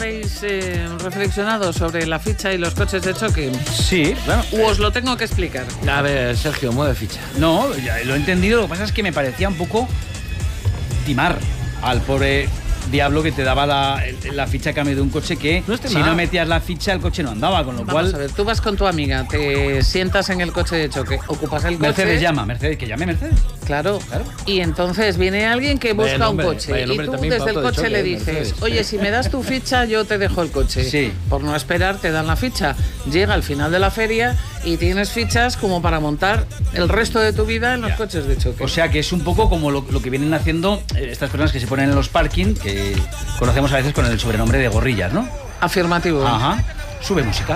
habéis reflexionado sobre la ficha y los coches de choque? Sí, claro. ¿O os lo tengo que explicar? A ver, Sergio, mueve ficha. No, ya lo he entendido. Lo que pasa es que me parecía un poco timar al pobre diablo que te daba la ficha a cambio de un coche que si no metías la ficha el coche no andaba, con lo cual... Vamos a ver, tú vas con tu amiga, te sientas en el coche de choque, ocupas el coche... Mercedes llama, Mercedes, que llame Mercedes. Claro. Y entonces viene alguien que busca un coche y tú desde el coche le dices, Mercedes. Oye, si me das tu ficha yo te dejo el coche. Sí. Por no esperar te dan la ficha. Llega al final de la feria y tienes fichas como para montar el resto de tu vida en los coches de choque. O sea que es un poco como lo que vienen haciendo estas personas que se ponen en los parking, que conocemos a veces con el sobrenombre de gorrillas, ¿no? Afirmativo. Ajá. Sube música.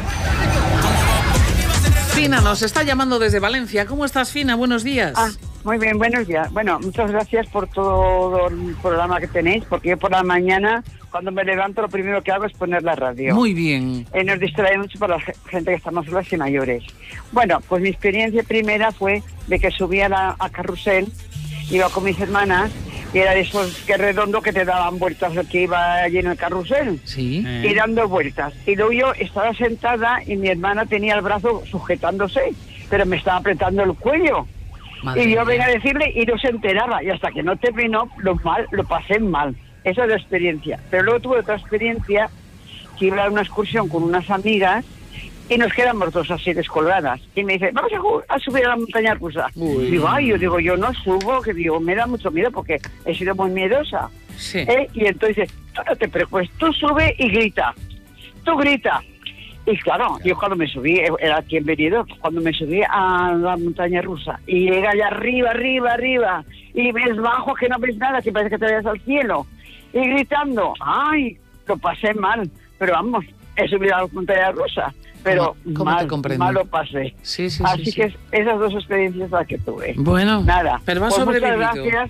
Fina nos está llamando desde Valencia. ¿Cómo estás, Fina? Buenos días. Muy bien, buenos días. Bueno, muchas gracias por todo el programa que tenéis, porque yo por la mañana, cuando me levanto, lo primero que hago es poner la radio. Muy bien. Nos distrae mucho para la gente que estamos solas y mayores. Bueno, pues mi experiencia primera fue de que subía a Carrusel, iba con mis hermanas, y era de esos que redondo que te daban vueltas, que iba allí en el carrusel. Sí. Y dando vueltas. Y luego yo estaba sentada y mi hermana tenía el brazo sujetándose, pero me estaba apretando el cuello. Madre y yo venía a decirle y no se enteraba. Y hasta que no terminó, lo pasé mal. Esa es la experiencia. Pero luego tuve otra experiencia, que iba a una excursión con unas amigas y nos quedamos dos así descolgadas. Y me dice, vamos a subir a la montaña rusa. Digo, yo no subo, que digo, me da mucho miedo porque he sido muy miedosa. Sí. Y entonces, tú no te preocupes, tú sube y grita. Tú grita. Y claro, yo cuando me subí, era aquí en Benidorm, cuando me subí a la montaña rusa y llega allá arriba, y ves bajo que no ves nada, que parece que te vayas al cielo, y gritando, ¡ay! Lo pasé mal, pero vamos, he subido a la montaña rusa, pero mal lo pasé. Sí, Así que esas dos experiencias las que tuve. Bueno, nada, pero vas pues sobrevivido. muchas gracias.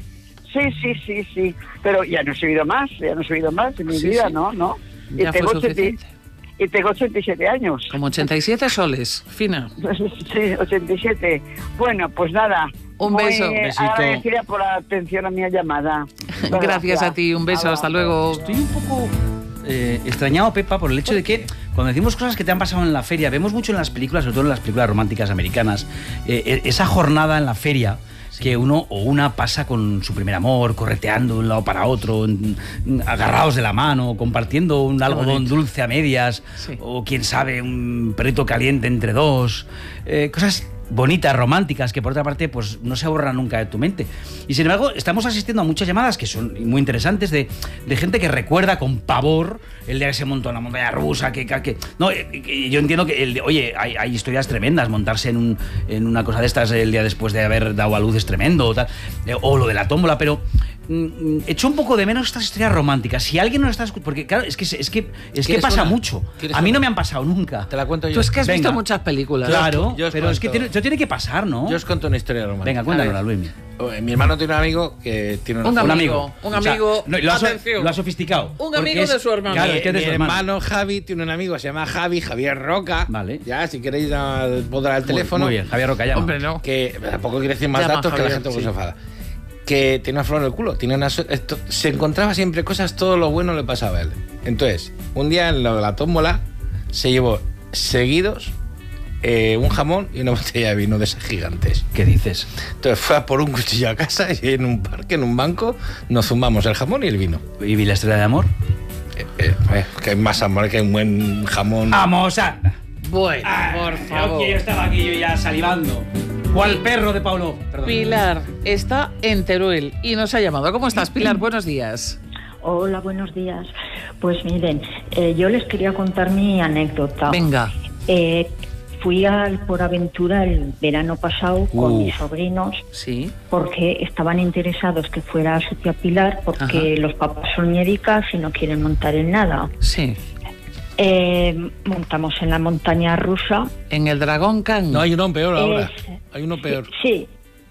Sí, pero ya no he subido más en mi vida, ¿no? Ya fue suficiente. Y tengo 87 años. Como 87 soles, Fina. Sí, 87. Bueno, pues nada. Un beso. Besito. Agradecida por la atención a mi llamada. Gracias a ti, un beso, hasta luego. Estoy un poco extrañado, Pepa, por el hecho de que cuando decimos cosas que te han pasado en la feria, vemos mucho en las películas, sobre todo en las películas románticas americanas, esa jornada en la feria, que uno o una pasa con su primer amor, correteando de un lado para otro, agarrados de la mano, compartiendo un algodón dulce a medias, o quién sabe, un perrito caliente entre dos, cosas bonitas, románticas, que por otra parte pues no se borran nunca de tu mente. Y sin embargo estamos asistiendo a muchas llamadas que son muy interesantes de gente que recuerda con pavor el día que se montó en la montaña rusa, no, yo entiendo que oye, hay historias tremendas, montarse en una cosa de estas el día después de haber dado a luz es tremendo, o lo de la tómbola, pero echo un poco de menos estas historias románticas. Si alguien no está escuchando, porque claro, es que pasa mucho. A mí no me han pasado nunca. Te la cuento yo. Tú es que has visto muchas películas. Claro, pero es que tiene que pasar, ¿no? Yo os cuento una historia romántica. Venga, cuéntanosla, Luis. Mi hermano tiene un amigo que tiene un amigo. Atención. Lo ha sofisticado. Un amigo de su hermano. Claro, mi hermano Javi tiene un amigo que se llama Javier Roca. Vale. Ya, si queréis podrá el teléfono. Muy bien, Javier Roca, llama. Hombre, no. Que tampoco quiere decir más Llama, datos, Javier, que la gente se enfada. Que tiene una flor en el culo, se encontraba siempre cosas, todo lo bueno le pasaba a él. Entonces, un día en la tómbola se llevó seguidos un jamón y una botella de vino de esas gigantes. ¿Qué dices? Entonces fue a por un cuchillo a casa y en un parque, en un banco, nos zumbamos el jamón y el vino. ¿Y vi la historia de amor? Que hay más amor que un buen jamón. ¡Vamos, anda! Bueno, por favor. Yo estaba aquí yo ya salivando. ¿Cuál perro de Paulo? Perdón. Pilar está en Teruel y nos ha llamado. ¿Cómo estás, Pilar? Buenos días. Hola, buenos días. Pues miren, yo les quería contar mi anécdota. Venga. Fui al Por Aventura el verano pasado con mis sobrinos. Sí. Porque estaban interesados que fuera su tía Pilar, porque los papás son médicas y no quieren montar en nada. Sí. Montamos en la montaña rusa. ¿En el Dragón Khan? No, hay uno peor ahora. Hay uno peor. Sí.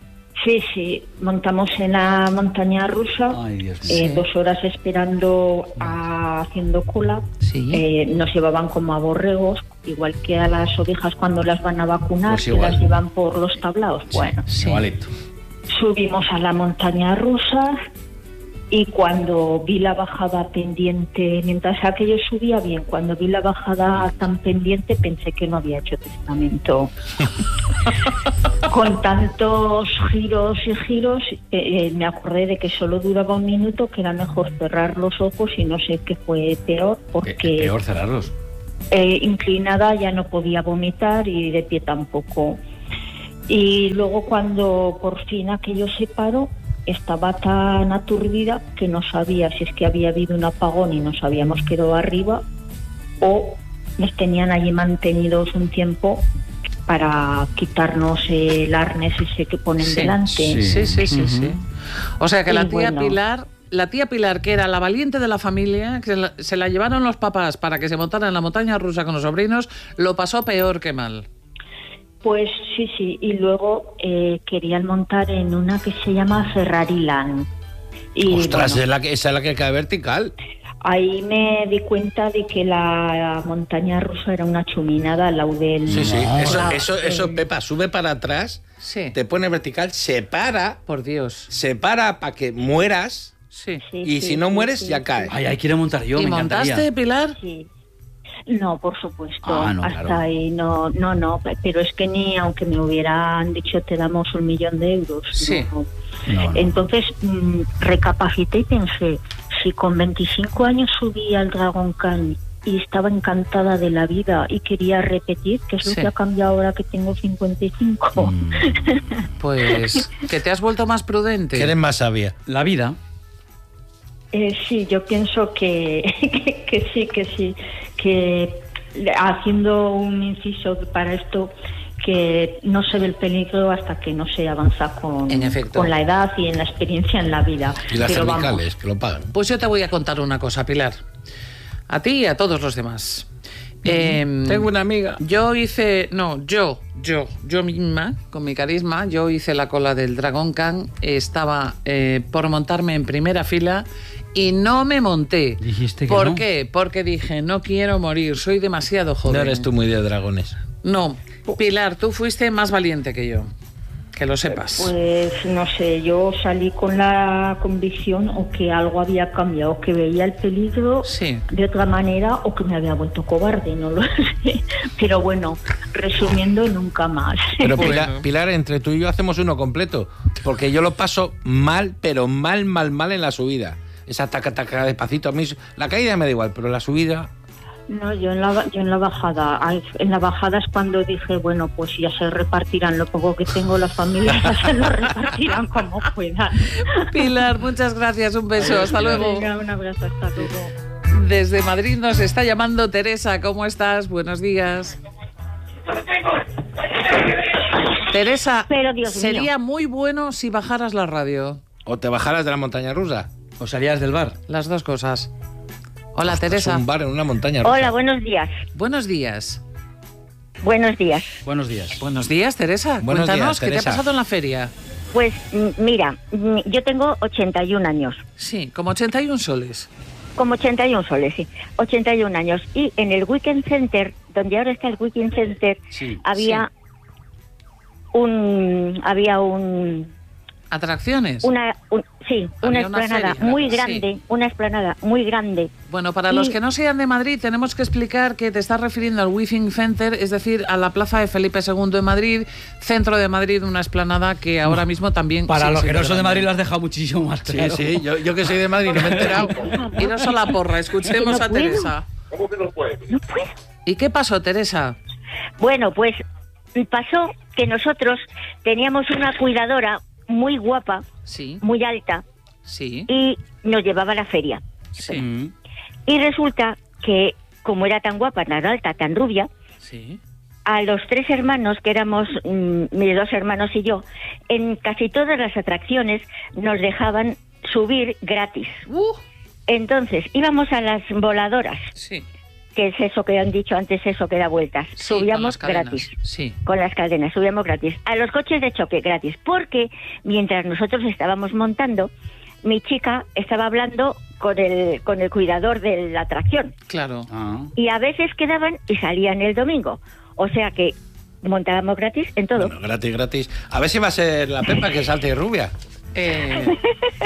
Montamos en la montaña rusa. Ay, Dios mío. 2 horas esperando, haciendo cola. Sí. Nos llevaban como a borregos, igual que a las ovejas cuando las van a vacunar, Pues que igual. las llevan por los tablaos. Bueno, Sí. Igualito. subimos a la montaña rusa Y cuando vi la bajada pendiente, mientras aquello subía bien, cuando vi la bajada tan pendiente pensé que no había hecho testamento. Con tantos giros y giros, me acordé de que solo duraba 1 minuto, que era mejor cerrar los ojos y no sé qué fue peor, porque... Peor cerrarlos. Inclinada ya no podía vomitar y de pie tampoco. Y luego cuando por fin aquello se paró, estaba tan aturdida que no sabía si es que había habido un apagón y nos habíamos quedado arriba o nos tenían allí mantenidos un tiempo para quitarnos el arnés ese que ponen delante. Sí. O sea que la tía Pilar, que era la valiente de la familia, que se la llevaron los papás para que se montara en la montaña rusa con los sobrinos, lo pasó peor que mal. Pues sí, y luego querían montar en una que se llama Ferrariland. Y, ostras, esa es la que cae vertical. Ahí me di cuenta de que la montaña rusa era una chuminada al lado del... Sí, eso, Pepa, sube para atrás, te pone vertical, se para... Por Dios. Se para para que mueras, y si no mueres, ya cae. Ay, ahí quiero montar yo, ¿Y me montaste, encantaría. Pilar? Sí. No, por supuesto, no, hasta claro. ahí no, pero es que ni aunque me hubieran dicho te damos 1.000.000 de euros. Sí. No. Entonces recapacité y pensé, si con 25 años subí al Dragon Khan y estaba encantada de la vida y quería repetir, ¿qué es lo que ha cambiado ahora que tengo 55? Pues que te has vuelto más prudente. Que eres más sabia. La vida. Sí, yo pienso que sí, que haciendo un inciso para esto, que no se ve el peligro hasta que no se avanza con la edad y en la experiencia en la vida. Y las cervicales, que lo pagan. Pues yo te voy a contar una cosa, Pilar. A ti y a todos los demás. Tengo una amiga. Yo misma, con mi carisma, yo hice la cola del Dragon Khan, estaba por montarme en primera fila y no me monté. ¿Dijiste que ¿Por no? qué? Porque dije, no quiero morir, soy demasiado joven. No eres tú muy de dragones. No, Pilar, tú fuiste más valiente que yo, que lo sepas. Pues no sé, yo salí con la convicción o que algo había cambiado, que veía el peligro de otra manera o que me había vuelto cobarde, no lo sé. Pero bueno, resumiendo, nunca más. Pero Pilar, entre tú y yo hacemos uno completo, porque yo lo paso mal, pero mal en la subida. Esa taca despacito, a mí la caída me da igual, pero la subida... No, yo en la bajada. En la bajada es cuando dije, bueno, pues ya se repartirán lo poco que tengo, las familias se lo repartirán como puedan. Pilar, muchas gracias, un beso, hasta luego. Venga, un abrazo, hasta luego. Desde Madrid nos está llamando Teresa, ¿cómo estás? Buenos días. Teresa, pero Dios sería muy bueno si bajaras la radio. O te bajaras de la montaña rusa. O salías del bar. Las dos cosas. Hola, Teresa. Un bar en una montaña rusa. Hola, buenos días. Buenos días. Buenos días. Buenos días. Buenos días, Teresa. Buenos Cuéntanos, días, ¿qué te ha Teresa. pasado en la feria? Pues mira, yo tengo 81 años. Sí, como 81 soles. Como 81 soles, sí. 81 años. Y en el Weekend Center, donde ahora está el Weekend Center, había un... ¿Atracciones? Una explanada muy grande, una explanada muy grande. Bueno, para los que no sean de Madrid, tenemos que explicar que te estás refiriendo al Weekend Center, es decir, a la plaza de Felipe II en Madrid, centro de Madrid, una explanada que ahora mismo también... Para los que no son de Madrid lo has dejado muchísimo más claro. Sí, yo que soy de Madrid no me he enterado. Y no solo la porra, escuchemos a Teresa. ¿Cómo que no puedo? No puedo. ¿Y qué pasó, Teresa? Bueno, pues pasó que nosotros teníamos una cuidadora muy guapa, muy alta, y nos llevaba a la feria. Y resulta que, como era tan guapa, tan alta, tan rubia, a los 3 hermanos, que éramos mis 2 hermanos y yo, en casi todas las atracciones nos dejaban subir gratis. Entonces, íbamos a las voladoras. Que es eso que han dicho antes, eso que da vueltas. Subíamos gratis. Con las cadenas, subíamos gratis. A los coches de choque gratis. Porque mientras nosotros estábamos montando, mi chica estaba hablando con el cuidador de la atracción. Claro. Y a veces quedaban y salían el domingo. O sea que montábamos gratis en todo. Bueno, gratis. A ver si va a ser la Pepa que salte rubia.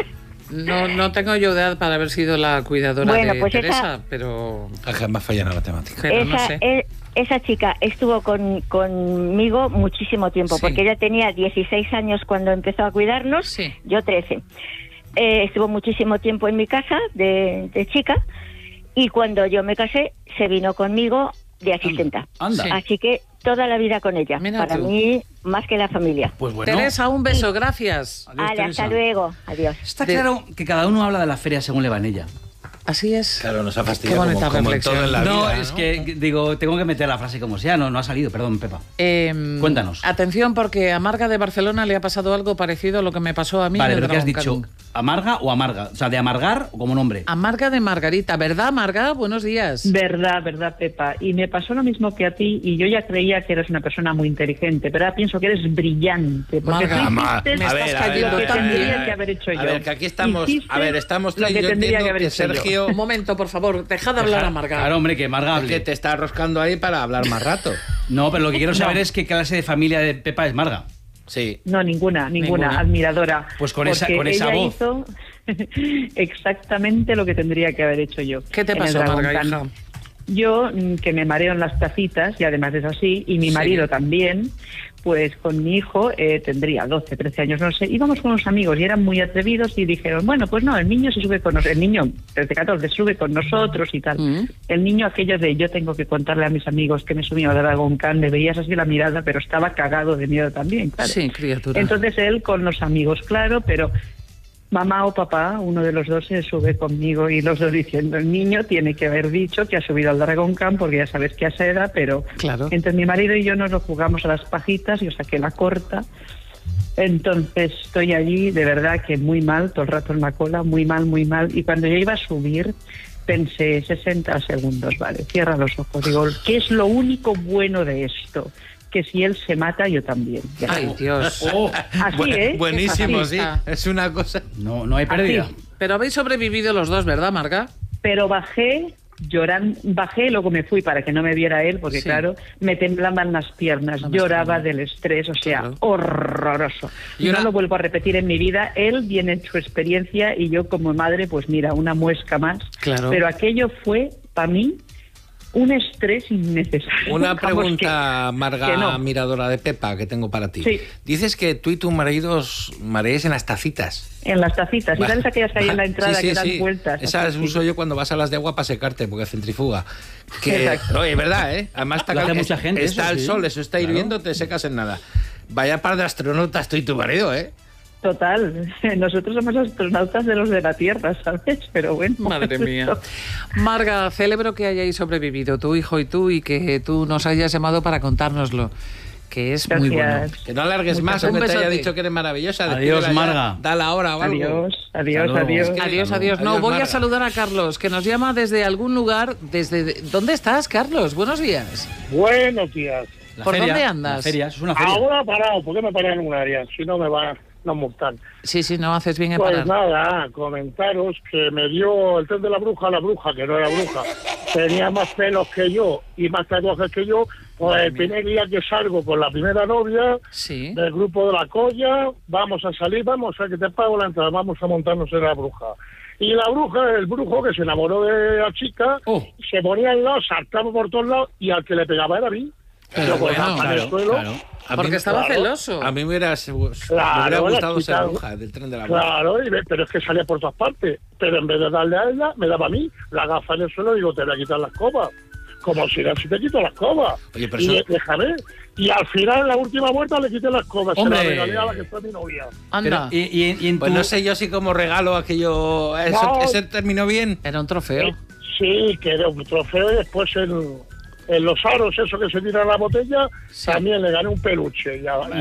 No tengo yo edad para haber sido la cuidadora de Teresa, pero... Jamás falla en la matemática. Pero no sé. Esa chica estuvo conmigo muchísimo tiempo, porque ella tenía 16 años cuando empezó a cuidarnos, yo 13. Estuvo muchísimo tiempo en mi casa de chica, y cuando yo me casé, se vino conmigo de asistenta. Anda. Así que toda la vida con ella. Mira para mí, más que la familia. Pues bueno. Teresa, un beso, gracias. Adiós, Teresa. Hasta luego. Adiós. Está claro que cada uno habla de la feria según le va en ella. Así es. Claro, nos ha fastidiado como en todo en la vida. No, es que, digo, tengo que meter la frase como sea. No ha salido, perdón, Pepa. Cuéntanos. Atención, porque a Marga de Barcelona le ha pasado algo parecido a lo que me pasó a mí. Vale, pero ¿qué has dicho? ¿Amarga o amarga? O sea, ¿de amargar o como nombre? Amarga de Margarita, ¿verdad, Marga? Buenos días. Verdad, Pepa. Y me pasó lo mismo que a ti, y yo ya creía que eres una persona muy inteligente, pero ahora pienso que eres brillante. Porque Marga, me estás cayendo tan bien. Tendría que haber hecho yo. A ver, que aquí estamos... A ver, estamos tú y yo entiendo que Sergio... Un momento, por favor, deja de hablar a Marga. Claro, hombre, que Marga hable. Es que te está roscando ahí para hablar más rato. No, pero lo que quiero saber es qué clase de familia de Pepa es Marga. Sí. No, ninguna, admiradora. Pues con esa voz. Hizo exactamente lo que tendría que haber hecho yo. ¿Qué te pasó, Marga, hija? Yo, que me mareo en las tacitas, y además es así, y mi marido también, pues con mi hijo, tendría 12, 13 años, no sé, íbamos con unos amigos y eran muy atrevidos y dijeron, bueno, pues no, el niño se sube con nosotros, el niño desde 14 sube con nosotros y tal. El niño aquello de yo tengo que contarle a mis amigos que me subí a Dragon Khan, le veías así la mirada, pero estaba cagado de miedo también, claro. Sí, criatura. Entonces él con los amigos, claro, pero... Mamá o papá, uno de los dos se sube conmigo y los dos diciendo, el niño tiene que haber dicho que ha subido al Dragon Khan porque ya sabes que a esa edad, pero claro. Entre mi marido y yo nos lo jugamos a las pajitas y yo saqué la corta. Entonces estoy allí de verdad que muy mal, todo el rato en la cola, muy mal, y cuando yo iba a subir pensé 60 segundos, vale, cierra los ojos, digo, ¿qué es lo único bueno de esto? Que si él se mata, yo también. Ya. Ay, Dios. Así, Buenísimo, así. sí. Es una cosa... No hay pérdida. Así. Pero habéis sobrevivido los dos, ¿verdad, Marga? Pero bajé llorando, y luego me fui para que no me viera él, porque claro, me temblaban las piernas, lloraba del estrés, o sea, horroroso. Y no lo vuelvo a repetir en mi vida. Él viene en su experiencia y yo como madre, pues mira, una muesca más. Claro. Pero aquello fue, para mí, un estrés innecesario. Una pregunta, Marga, miradora de Pepa, que tengo para ti. Sí. Dices que tú y tu marido os mareáis en las tacitas. En las tacitas. ¿Y sabes aquellas que hay en la entrada que dan vueltas? Esas uso yo cuando vas a las de agua para secarte, porque centrifuga. Oye, es verdad, ¿eh? Además mucha gente, está el sol, eso está hirviendo, te secas en nada. Vaya par de astronautas tú y tu marido, ¿eh? Total, nosotros somos astronautas de los de la Tierra, ¿sabes? Pero bueno. Madre mía. Marga, celebro que hayáis sobrevivido, tu hijo y tú, y que tú nos hayas llamado para contárnoslo, que es muy bueno. Que no alargues más, aunque te haya dicho que eres maravillosa. Adiós, Marga. Da la hora o algo. Adiós. No, voy a saludar a Carlos, que nos llama desde algún lugar. ¿Dónde estás, Carlos? Buenos días. Buenos días. ¿Por dónde andas? La feria, es una feria. Ahora parado, ¿por qué me paran en un área? Si no me van a multar. Sí, no haces bien en pues parar. Pues nada, comentaros que me dio el test de la bruja, que no era bruja. Tenía más pelos que yo y más tatuajes que yo. Pues el primer día que salgo con la primera novia del grupo de la Colla, vamos a salir, vamos a que te pago la entrada, vamos a montarnos en la bruja. Y la bruja, el brujo que se enamoró de la chica, se ponía al lado, saltaba por todos lados y al que le pegaba era a mí. Pero bueno, claro. Porque estaba celoso. A mí me hubiera gustado ser bruja del tren de la bruja. Claro, pero es que salía por todas partes. Pero en vez de darle a ella, me daba a mí la gafa en el suelo y digo, te voy a quitar la escoba. Como si te quito la escoba. Oye, pero y déjame. Y al final, en la última vuelta, le quité la escoba. ¡Hombre! Se la regalé a la que fue mi novia. Anda. Pues no sé yo si como regalo aquello... ¿Ese terminó bien? Era un trofeo. Sí, que era un trofeo y después en los aros, eso que se tira en la botella, también le gané un peluche.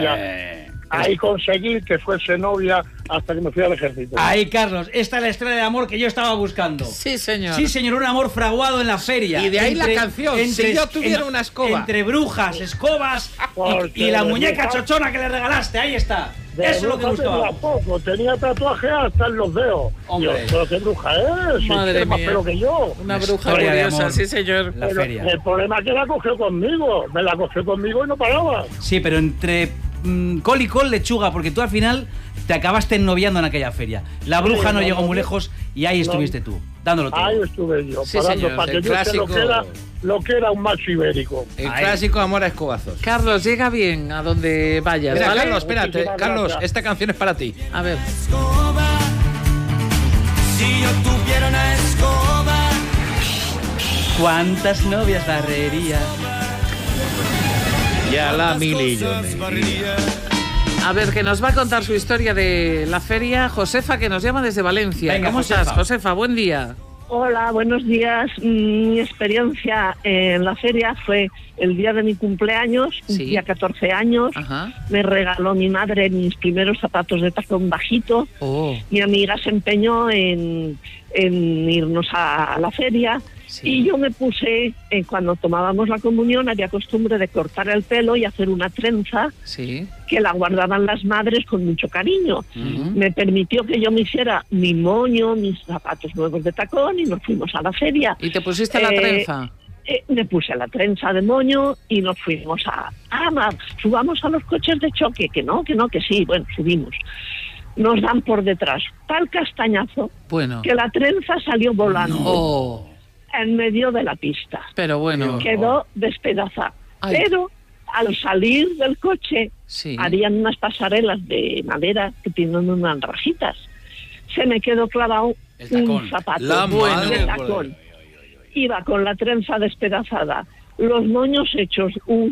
Ahí conseguí que fuese novia hasta que me fui al ejército. Ahí, Carlos, esta es la historia de amor que yo estaba buscando. Sí, señor. Sí, señor, un amor fraguado en la feria. Y de ahí la canción, si yo tuviera una escoba. Entre brujas, escobas y la muñeca chochona que le regalaste, ahí está. Eso es lo que buscaba. Tenía tatuaje hasta en los dedos. Hombre. Pero qué bruja es, Madre más mía. pelo que yo. Una bruja gloriosa, sí, señor. La feria. El problema es que la cogió conmigo. Me la cogió conmigo y no paraba. Sí, pero entre col y col lechuga, porque tú al final te acabaste ennoviando en aquella feria. La bruja no llegó muy lejos y ahí estuviste tú, dándolo todo. Ahí estuve yo, Sí, parando señor, para que el yo sé clásico. lo que era un macho ibérico. El clásico amor a escobazos. Carlos, llega bien a donde vayas, Mira, ¿vale? Carlos, espérate. Muchísimas Carlos, gracias. esta canción es para ti. A ver. Si yo tuviera una escoba. ¿Cuántas novias barrería? Ya la milillo. A ver, que nos va a contar su historia de la feria Josefa, que nos llama desde Valencia. Venga, ¿Cómo Josefa. estás, Josefa? Buen día. Hola, buenos días. Mi experiencia en la feria fue el día de mi cumpleaños, Sí. día 14 años. Ajá. Me regaló mi madre mis primeros zapatos de tacón bajito. Oh, Mi amiga se empeñó en irnos a la feria. sí. Y yo me puse, cuando tomábamos la comunión, había costumbre de cortar el pelo y hacer una trenza Sí. que la guardaban las madres con mucho cariño. Ujú. Me permitió que yo me hiciera mi moño, mis zapatos nuevos de tacón y nos fuimos a la feria. ¿Y te pusiste la trenza? Me puse la trenza de moño y nos fuimos subamos a los coches de choque, que sí, bueno, subimos. Nos dan por detrás tal castañazo Bueno. que la trenza salió volando Oh, en medio de la pista. pero bueno. Quedó despedazada. Ay. Pero al salir del coche, Sí. habían unas pasarelas de madera que tienen unas rajitas. Se me quedó clavado El tacón. un zapato La madre, de tacón. Iba con la trenza despedazada, los moños hechos,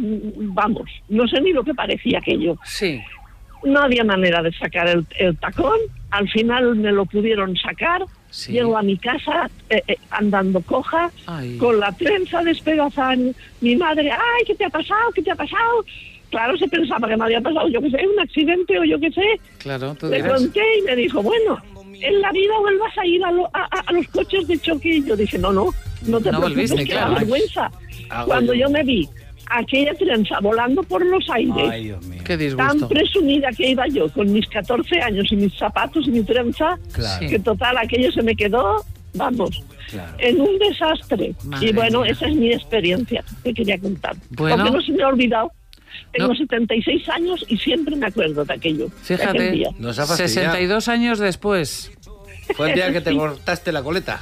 vamos, no sé ni lo que parecía aquello. Sí. No había manera de sacar el tacón, al final me lo pudieron sacar, Sí. llego a mi casa andando coja, Ay. con la trenza despedazada, mi madre, ¡ay, qué te ha pasado, qué te ha pasado! Claro, se pensaba que me había pasado, yo qué sé, un accidente o yo qué sé. Claro, tú Le dirás. conté y me dijo, bueno, en la vida vuelvas a ir a los coches de choque. Y yo dije, no te No preocupes, volviste, que claro. da vergüenza. Hago Cuando yo. yo me vi aquella trenza volando por los aires, Ay, Dios mío. Qué tan disgusto. presumida que iba yo, con mis 14 años y mis zapatos y mi trenza, Claro. que total, aquello se me quedó, vamos, Claro. en un desastre. Madre Y bueno, mía. esa es mi experiencia que quería contar. Bueno. Porque no se me ha olvidado. Tengo No. 76 años y siempre me acuerdo de aquello. de aquel Fíjate, día. Nos ha fastidiado. 62 años después. Fue el día que te cortaste la coleta.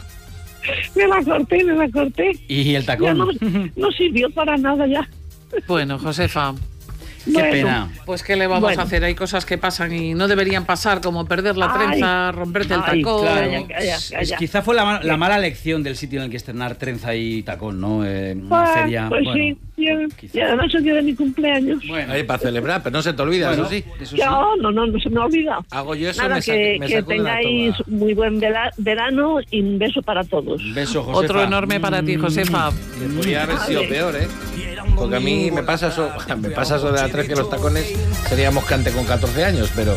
Me la corté. Y el Ya tacón. no sirvió para nada ya. Bueno, Josefa, Qué Bueno, pena. pues ¿qué le vamos Bueno. a hacer? Hay cosas que pasan y no deberían pasar, como perder la Ay. trenza, romperte el Ay, tacón. Claro. Calla. Quizá fue la mala elección del sitio en el que estrenar trenza y tacón, ¿no? Una Pues, feria. pues bueno, sí, quizá. y además el día de mi cumpleaños. Bueno, Ahí para celebrar, pero no se te olvida, bueno, eso sí. eso sí. No se me ha olvidado. Hago yo eso, Nada, me que saco de la tengáis toga. muy buen verano y un beso para todos. Un beso, Josefa. Otro enorme para ti, Josefa. Que podría haber sido peor, ¿eh? Porque a mí me pasa eso de la trenza y los tacones, sería moscante con 14 años, pero...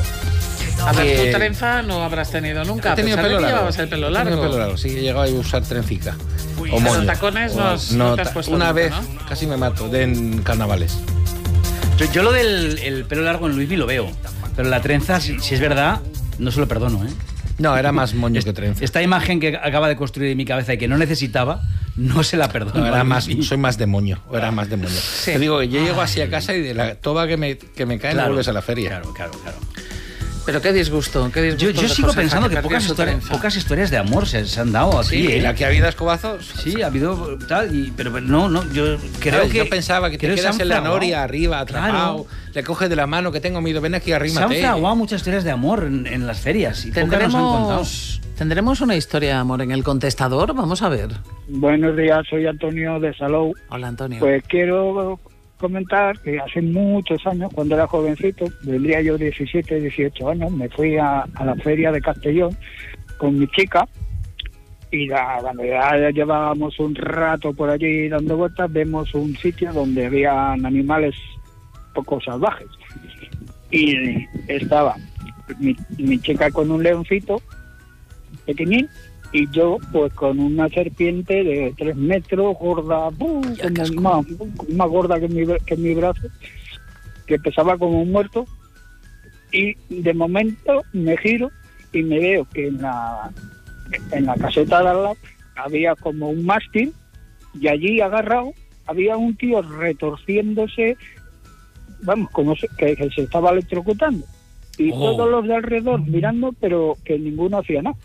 A ver, que- tu trenza no habrás tenido nunca. He tenido a pesar de pelo que largo. llevabas el pelo He largo. tenido pelo largo, sí, he llegado a usar trencica. O Pero moño. tacones O- no te has puesto una nunca, vez ¿no? casi me mato en carnavales. Yo lo del el pelo largo en Luismi lo veo. Pero la trenza, si es verdad, no se lo perdono, ¿eh? No, era más moño que trenza. Esta imagen que acaba de construir en mi cabeza y que no necesitaba, no se la perdono. No, era a más, Luismi. soy más de moño, o era más de moño. Te digo, yo llego así a casa y de la toba que me cae Claro, no vuelves a la feria. Claro. Pero qué disgusto, qué disgusto. Yo de sigo Josefa, pensando que perdió pocas, su trenza. pocas historias de amor se han dado aquí. Sí, ¿eh? la que ha habido a escobazos. Sí, ha habido tal, pero no, yo creo ¿Sabes? que... Yo pensaba que te creo quedas se han en la fraguado. noria arriba, atrapado, le coges de la mano que tengo miedo, ven aquí, Se han arrímate. fraguado muchas historias de amor en las ferias y pocas nos han contado. ¿Tendremos una historia de amor en el contestador? Vamos a ver. Buenos días, soy Antonio de Salou. Hola, Antonio. Pues quiero comentar que hace muchos años, cuando era jovencito, tendría yo 17, 18 años, me fui a la feria de Castellón con mi chica y cuando ya llevábamos un rato por allí dando vueltas, vemos un sitio donde habían animales poco salvajes y estaba mi chica con un leoncito pequeñín y yo pues con una serpiente de 3 metros, gorda, como más gorda que mi brazo, que pesaba como un muerto, y de momento me giro y me veo que en la caseta de al lado había como un mástil y allí agarrado había un tío retorciéndose vamos, como que se estaba electrocutando. Y todos los de alrededor mirando, pero que ninguno hacía nada.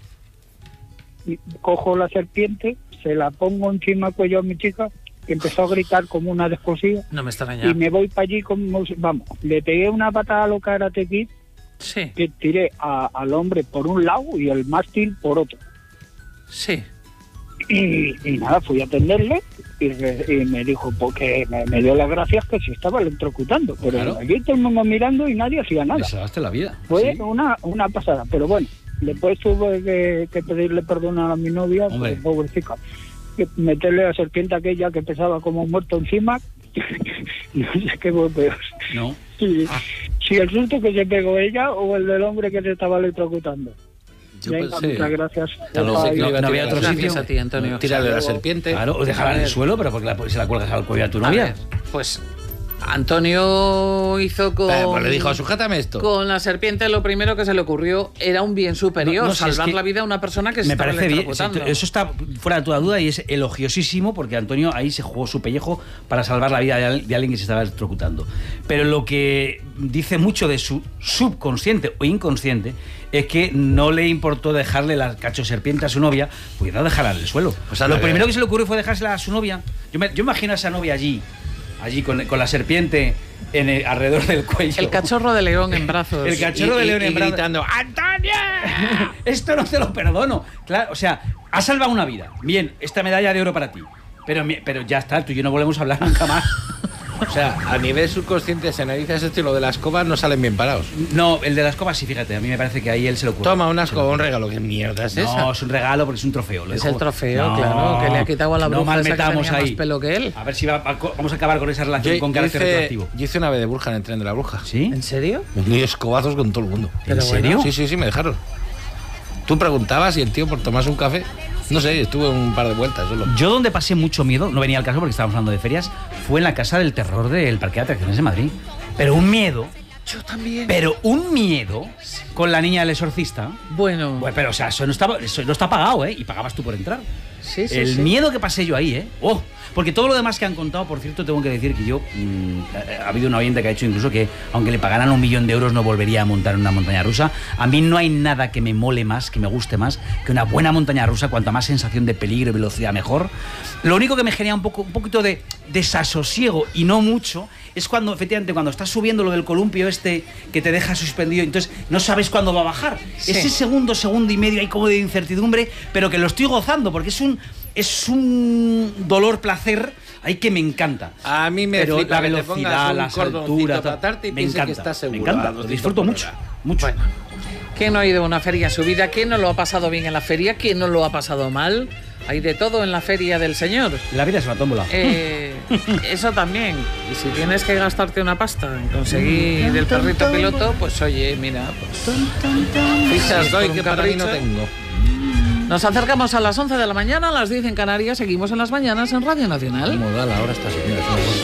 Y cojo la serpiente, se la pongo encima del cuello a mi chica, que empezó a gritar como una descosida. No me extraña. Y me voy para allí, como, vamos, le pegué una patada a lo Karate Kid, sí, que tiré al hombre por un lado y el mástil por otro. Sí. Y nada, fui a atenderle y me dijo, porque me dio las gracias que se estaba electrocutando. Pero claro, aquí todo el mundo mirando y nadie hacía nada. Me salvaste la vida. Fue ¿sí? una pasada, pero bueno, después tuve que pedirle perdón a mi novia, pues, pobrecita, que meterle la serpiente aquella que pesaba como un muerto encima. No sé qué fue peor. No. Si el susto que se pegó ella o el del hombre que se estaba electrocutando. Venga, muchas gracias. No había otro sitio. A ti, Antonio. Tírale la serpiente. Claro, o dejarla en el suelo, pero porque se la cuelgas al cuello a tu novia. Ver, pues Antonio hizo con... Pues le dijo, sujétame esto. Con la serpiente lo primero que se le ocurrió era un bien superior, salvar la vida a una persona que se estaba electrocutando. Me parece bien, eso está fuera de toda duda y es elogiosísimo porque Antonio ahí se jugó su pellejo para salvar la vida de alguien que se estaba electrocutando. Pero lo que dice mucho de su subconsciente o inconsciente es que no le importó dejarle la cacho serpiente a su novia, pudiendo dejarla en el suelo. Pues lo primero que se le ocurrió fue dejársela a su novia. Yo imagino a esa novia allí con la serpiente alrededor del cuello. El cachorro de león en brazos. El cachorro de león en brazos. Gritando, ¡Antonio! Esto no te lo perdono. Claro, o sea, has salvado una vida. Bien, esta medalla de oro para ti. Pero ya está, tú y yo no volvemos a hablar nunca más. O sea, a nivel subconsciente se analiza esto y lo de las escobas no salen bien parados. No, el de las escobas sí, fíjate, a mí me parece que ahí él se lo ocurre. Toma una escoba, un regalo, ¿qué mierda es esa? No, es un regalo porque es un trofeo. Es el trofeo, claro, que le ha quitado a la bruja esa que tenía más pelo que él. A ver si vamos a acabar con esa relación con carácter retroactivo. Yo hice una vez de Burja en el tren de la bruja. ¿Sí? ¿En serio? Me di escobazos con todo el mundo. ¿En serio? Sí, me dejaron. Tú preguntabas y el tío por tomarse un café... No sé, estuve un par de vueltas solo. Yo donde pasé mucho miedo, no venía al caso porque estábamos hablando de ferias, fue en la Casa del Terror del Parque de Atracciones de Madrid. Pero un miedo... Yo también. Pero un miedo con la niña del exorcista. Bueno. Pero o sea, eso no está pagado, ¿eh? Y pagabas tú por entrar. Sí, el miedo que pasé yo ahí, ¿eh? ¡Oh! Porque todo lo demás que han contado, por cierto, tengo que decir que yo... ha habido un oyente que ha dicho incluso que aunque le pagaran 1 millón de euros no volvería a montar una montaña rusa. A mí no hay nada que me mole más, que me guste más, que una buena montaña rusa. Cuanta más sensación de peligro y velocidad, mejor. Lo único que me genera un poquito de desasosiego, y no mucho, es cuando, efectivamente, cuando estás subiendo lo del columpio este que te deja suspendido, entonces no sabes cuándo va a bajar. Sí. Ese segundo y medio hay como de incertidumbre, pero que lo estoy gozando, porque es un dolor-placer ahí que me encanta. A mí me flipa la velocidad, las alturas, me encanta, me encanta, lo disfruto mucho. Bueno, ¿quién no ha ido a una feria a su vida? ¿Quién no lo ha pasado bien en la feria? ¿Quién no lo ha pasado mal? Hay de todo en la feria del Señor. La vida es una tómbola. Eso también. Y si tienes que gastarte una pasta en conseguir el perrito piloto, pues oye, mira, pues... Fichas doy que para mí no tengo. Nos acercamos a las 11 de la mañana, a las 10 en Canarias. Seguimos en las mañanas en Radio Nacional. ¿Cómo da la hora esta señora?